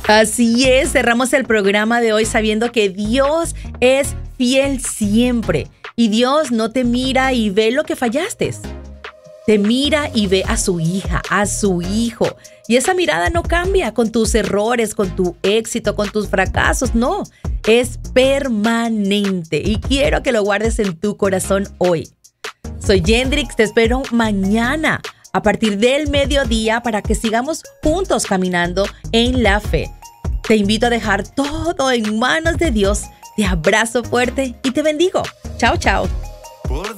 Así es, cerramos el programa de hoy sabiendo que Dios es fiel siempre y Dios no te mira y ve lo que fallaste. Te mira y ve a su hija, a su hijo. Y esa mirada no cambia con tus errores, con tu éxito, con tus fracasos. No, es permanente. Y quiero que lo guardes en tu corazón hoy. Soy Yendrix, te espero mañana a partir del mediodía para que sigamos juntos caminando en la fe. Te invito a dejar todo en manos de Dios. Te abrazo fuerte y te bendigo. Chao, chao.